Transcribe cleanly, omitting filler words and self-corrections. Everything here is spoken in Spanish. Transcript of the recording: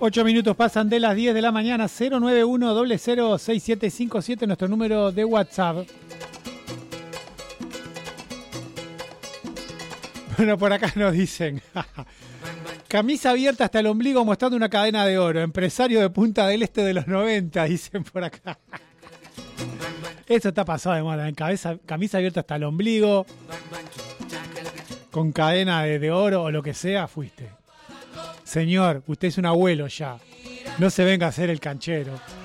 8 minutos pasan de las 10 de la mañana. 091-006757, nuestro número de WhatsApp. Bueno, por acá nos dicen... Camisa abierta hasta el ombligo mostrando una cadena de oro. Empresario de Punta del Este de los 90, dicen por acá. Eso está pasado de moda. Camisa abierta hasta el ombligo. Con cadena de oro o lo que sea, fuiste. Señor, usted es un abuelo ya. No se venga a hacer el canchero.